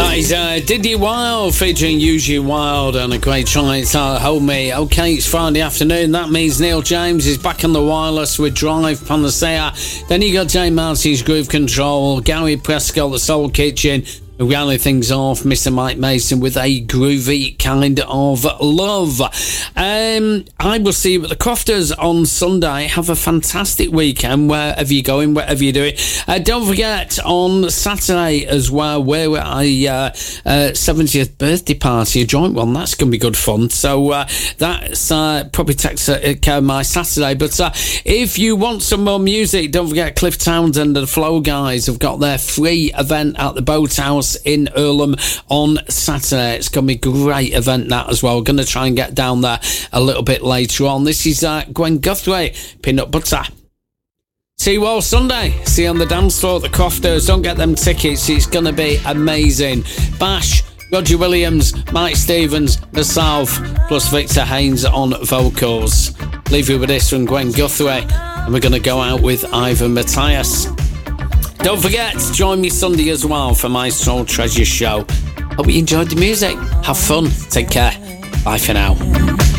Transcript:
That is Diddy Wild featuring Eugene Wild on a great track. It's Hold Me. Okay, it's Friday afternoon. That means Neil James is back on the wireless with Drive Panacea. Then you got Jay Marty's Groove Control, Gary Prescott, The Soul Kitchen. Rounding things off, Mr. Mike Mason with a groovy kind of love. I will see you at the Crofters on Sunday. Have a fantastic weekend wherever you're going, whatever you're doing. Don't forget on Saturday as well, we're at a 70th birthday party, a joint one. That's going to be good fun. So that's probably takes care of my Saturday. But if you want some more music, don't forget Cliff Townsend and the Flow Guys have got their free event at the Boathouse in Earlham on Saturday. It's going to be a great event, that as well. We're going to try and get down there a little bit later on. This is Gwen Guthrie, Peanut Butter. See you all Sunday. See you on the dance floor at the Crofters. Don't get them tickets. It's going to be amazing. Bash, Roger Williams, Mike Stevens, The South, plus Victor Haynes on vocals. Leave you with this from Gwen Guthrie, and we're going to go out with Ivan Matthias. Don't forget to join me Sunday as well for my Soul Treasure show. Hope you enjoyed the music. Have fun. Take care. Bye for now.